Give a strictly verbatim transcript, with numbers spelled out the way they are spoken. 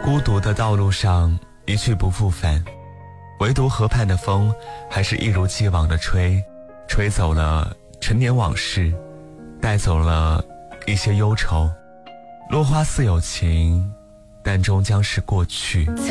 孤独的道路上一去不复返，唯独河畔的风还是一如既往的吹，吹走了陈年往事，带走了一些忧愁。落花似有情，但终将是过去。 曾